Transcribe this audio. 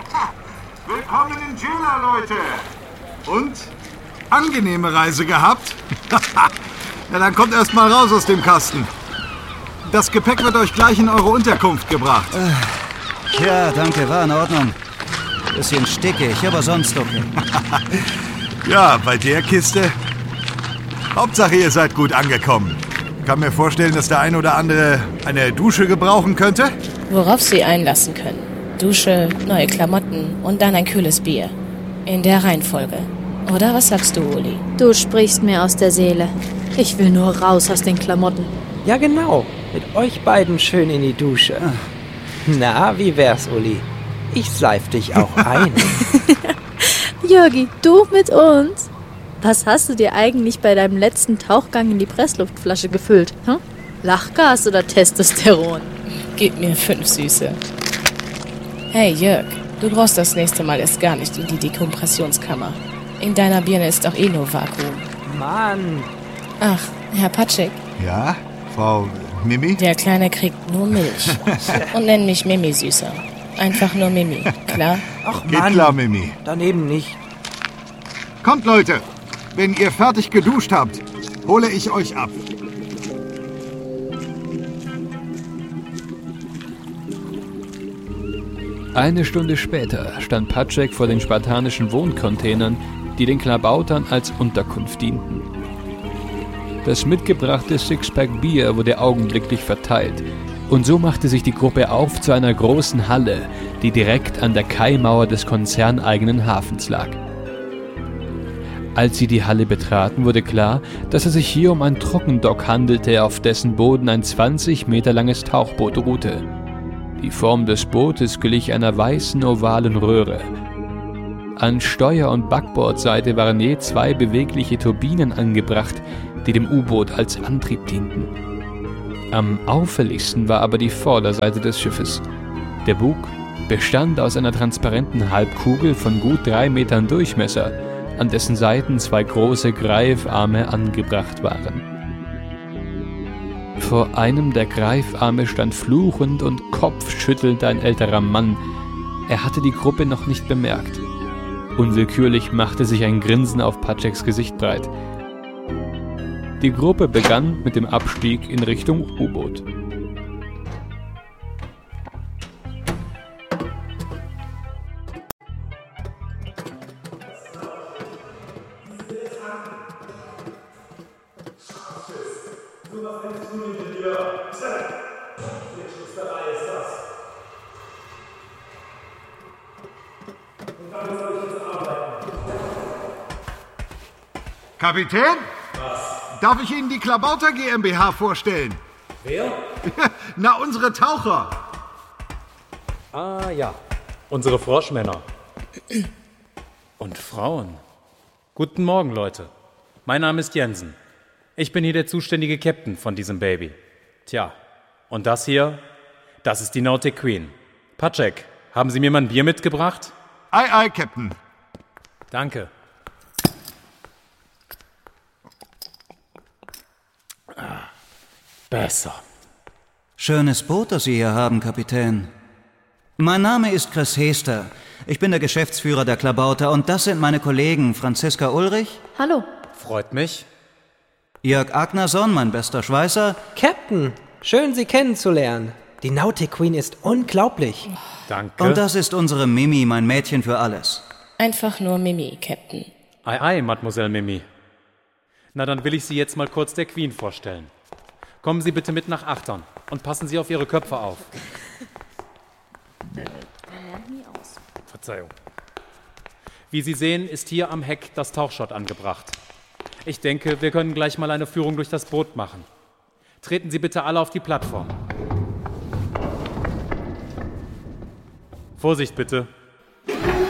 Willkommen in Gela, Leute. Und? Angenehme Reise gehabt? Na, dann kommt erst mal raus aus dem Kasten. Das Gepäck wird euch gleich in eure Unterkunft gebracht. Ja, danke, war in Ordnung. Bisschen stickig, aber sonst okay. Ja, bei der Kiste. Hauptsache, ihr seid gut angekommen. Kann mir vorstellen, dass der ein oder andere eine Dusche gebrauchen könnte. Worauf Sie einlassen können. Dusche, neue Klamotten und dann ein kühles Bier. In der Reihenfolge. Oder was sagst du, Uli? Du sprichst mir aus der Seele. Ich will nur raus aus den Klamotten. Ja, genau. Mit euch beiden schön in die Dusche. Na, wie wär's, Uli? Ich seif dich auch ein. Jörgi, du mit uns? Was hast du dir eigentlich bei deinem letzten Tauchgang in die Pressluftflasche gefüllt? Hm? Lachgas oder Testosteron? Gib mir 5 Süße. Hey Jörg, du brauchst das nächste Mal erst gar nicht in die Dekompressionskammer. In deiner Birne ist doch eh nur Vakuum. Mann! Ach, Herr Patschek? Ja, Frau Mimi? Der Kleine kriegt nur Milch. Und nenn mich Mimi, Süßer. Einfach nur Mimi, klar? Ach Geht Mann, klar, Mimi. daneben nicht. Kommt, Leute. Wenn ihr fertig geduscht habt, hole ich euch ab. Eine Stunde später stand Patschek vor den spartanischen Wohncontainern, die den Klabautern als Unterkunft dienten. Das mitgebrachte Sixpack Bier wurde augenblicklich verteilt und so machte sich die Gruppe auf zu einer großen Halle, die direkt an der Kaimauer des konzerneigenen Hafens lag. Als sie die Halle betraten, wurde klar, dass es sich hier um ein Trockendock handelte, auf dessen Boden ein 20 Meter langes Tauchboot ruhte. Die Form des Bootes glich einer weißen, ovalen Röhre. An Steuer- und Backbordseite waren je 2 bewegliche Turbinen angebracht, die dem U-Boot als Antrieb dienten. Am auffälligsten war aber die Vorderseite des Schiffes. Der Bug bestand aus einer transparenten Halbkugel von gut 3 Metern Durchmesser, an dessen Seiten 2 große Greifarme angebracht waren. Vor einem der Greifarme stand fluchend und kopfschüttelnd ein älterer Mann. Er hatte die Gruppe noch nicht bemerkt. Unwillkürlich machte sich ein Grinsen auf Patscheks Gesicht breit. Die Gruppe begann mit dem Abstieg in Richtung U-Boot. Kapitän? Was? Darf ich Ihnen die Klabauter GmbH vorstellen? Wer? Na, unsere Taucher. Ah ja, unsere Froschmänner. Und Frauen. Guten Morgen, Leute. Mein Name ist Jensen. Ich bin hier der zuständige Captain von diesem Baby. Tja, und das hier, das ist die Nautic Queen. Patschek, haben Sie mir mal ein Bier mitgebracht? Ei, ei, Captain. Danke. Besser. Schönes Boot, das Sie hier haben, Kapitän. Mein Name ist Chris Hester. Ich bin der Geschäftsführer der Klabauter und das sind meine Kollegen Franziska Ulrich. Hallo. Freut mich. Jörg Agnerson, mein bester Schweißer. Captain, schön Sie kennenzulernen. Die Nautic Queen ist unglaublich. Danke. Und das ist unsere Mimi, mein Mädchen für alles. Einfach nur Mimi, Captain. Ei, ei, Mademoiselle Mimi. Na, dann will ich Sie jetzt mal kurz der Queen vorstellen. Kommen Sie bitte mit nach Achtern und passen Sie auf Ihre Köpfe auf. Verzeihung. Wie Sie sehen, ist hier am Heck das Tauchschott angebracht. Ich denke, wir können gleich mal eine Führung durch das Boot machen. Treten Sie bitte alle auf die Plattform. Vorsicht bitte.